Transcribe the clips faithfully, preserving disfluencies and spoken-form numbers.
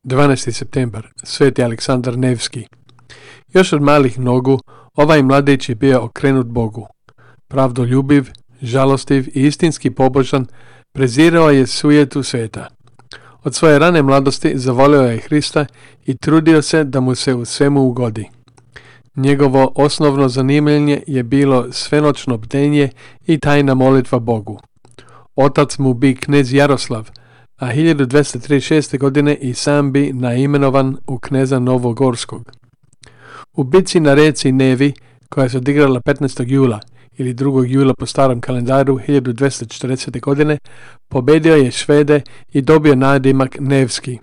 dvanaesti septembar, Sveti Aleksandar Nevski. Još od malih nogu, ovaj mladić je bio okrenut Bogu. Pravdoljubiv, žalostiv i istinski pobožan, prezirao je sujetu sveta. Od svoje rane mladosti zavolio je Hrista i trudio se da mu se u svemu ugodi. Njegovo osnovno zanimanje je bilo svenoćno bdenje i tajna molitva Bogu. Otac mu bi knez Jaroslav, a hiljadu dvesta trideset šeste. godine i sam bi naimenovan u kneza Novogorskog. U bitci na reci Nevi, koja se odigrala petnaestog jula ili drugog jula po starom kalendaru hiljadu dvesta četrdesete. godine, pobedio je Švede i dobio nadimak Nevski.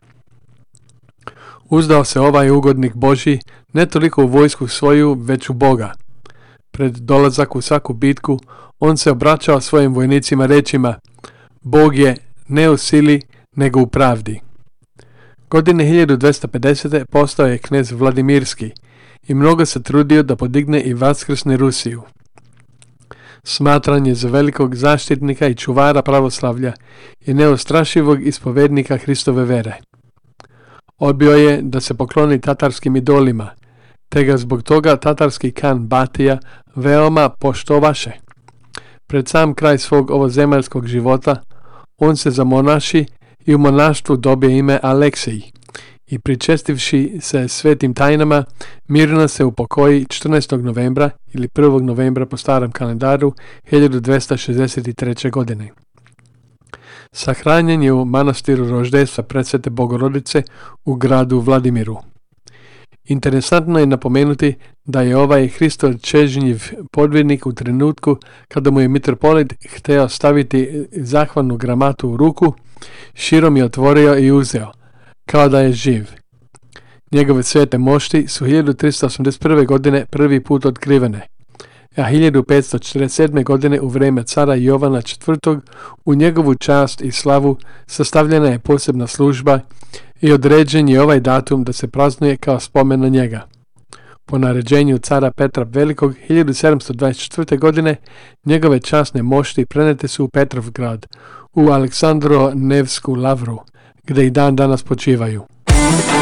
Uzdao se ovaj ugodnik Božji ne toliko u vojsku svoju, već u Boga. Pred dolazak u svaku bitku, on se obraćao svojim vojnicima rečima: Bog je ne u sili, nego u pravdi. Godine hiljadu dvesta pedesete. postao je knez Vladimirski i mnogo se trudio da podigne i vaskrsne Rusiju. Smatran je za velikog zaštitnika i čuvara pravoslavlja i neustrašivog ispovednika Hristove vere. Odbio je da se pokloni tatarskim idolima, te ga zbog toga tatarski kan Batija veoma poštovaše. Pred sam kraj svog ovozemaljskog života, on se zamonaši i u monaštvu dobije ime Aleksij i pričestivši se svetim tajnama, mirno se upokoji četrnaestog novembra ili prvog novembra po starom kalendaru hiljadu dvesta šezdeset treće. godine. Sahranjen je u manastiru Roždestva Presvete Bogorodice u gradu Vladimiru. Interesantno je napomenuti da je ovaj Hristov čežnjiv podvidnik u trenutku kada mu je mitropolit hteo staviti zahvalnu gramatu u ruku, širom je otvorio i uzeo, kao da je živ. Njegove svete mošti su hiljadu tristo osamdeset prve. godine prvi put otkrivene, a hiljadu petsto četrdeset sedme. godine u vrijeme cara Jovana četvrtog. u njegovu čast i slavu sastavljena je posebna služba i određen je ovaj datum da se praznuje kao spomen na njega. Po naređenju cara Petra Velikog hiljadu sedamsto dvadeset četvrte. godine njegove časne mošti prenete su u Petrovgrad, u Aleksandro Nevsku lavru, gdje i dan danas počivaju.